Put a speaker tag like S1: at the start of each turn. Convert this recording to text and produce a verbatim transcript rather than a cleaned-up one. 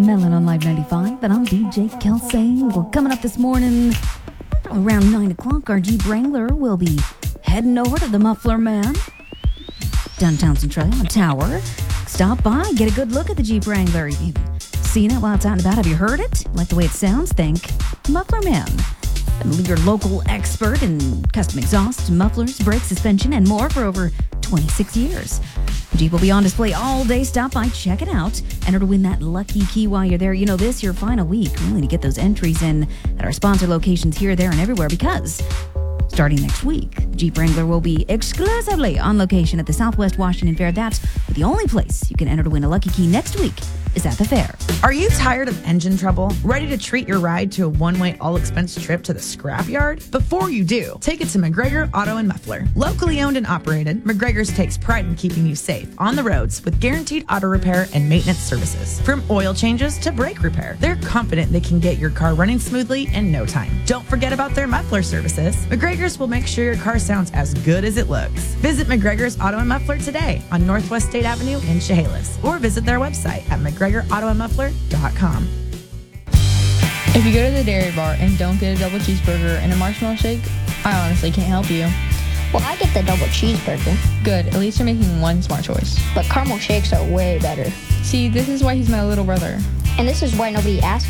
S1: Melon on Live ninety-five, and I'm D J Kelsey. Well, coming up this morning, around nine o'clock, our Jeep Wrangler will be heading over to the Muffler Man, downtown Centralia on Tower. Stop by, get a good look at the Jeep Wrangler. You've seen it while it's out and about. Have you heard it? Like the way it sounds? Think Muffler Man. And your local expert in custom exhausts, mufflers, brake suspension, and more for over twenty-six years. Jeep will be on display all day. Stop by, check it out. Enter to win that lucky key while you're there. You know, this your final week really to get those entries in at our sponsor locations here, there, and everywhere, because starting next week, Jeep Wrangler will be exclusively on location at the Southwest Washington Fair. That's the only place you can enter to win a lucky key next week is at the fair.
S2: Are you tired of engine trouble? Ready to treat your ride to a one-way, all-expense trip to the scrapyard? Before you do, take it to McGregor Auto and Muffler. Locally owned and operated, McGregor's takes pride in keeping you safe on the roads with guaranteed auto repair and maintenance services. From oil changes to brake repair, they're confident they can get your car running smoothly in no time. Don't forget about their muffler services. McGregor's will make sure your car sounds as good as it looks. Visit McGregor's Auto and Muffler today on Northwest State Avenue in Chehalis, or visit their website at McGregor Auto and Muffler dot com.
S3: If you go to the dairy bar and don't get a double cheeseburger and a marshmallow shake, I honestly can't help you.
S4: Well, I get the double cheeseburger,
S3: Good, at least you're making one smart choice.
S4: but caramel shakes are way better.
S3: See, this is why he's my little brother.
S4: And this is why nobody asked